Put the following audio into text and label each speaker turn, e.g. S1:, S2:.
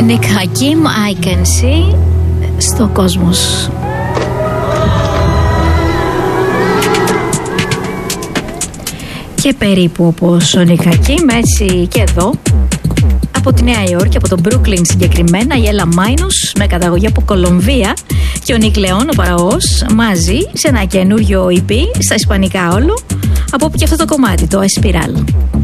S1: Nick Hakim, I Can See, στο Κόσμος. Και περίπου όπως ο Nick Hakim, έτσι και εδώ, από τη Νέα Υόρκη, από το Brooklyn συγκεκριμένα, η Ella Minus με καταγωγή από Κολομβία και ο Nick Leon, ο παραγωγός, μαζί σε ένα καινούριο EP, στα ισπανικά όλο, από όπου και αυτό το κομμάτι, το Espiral.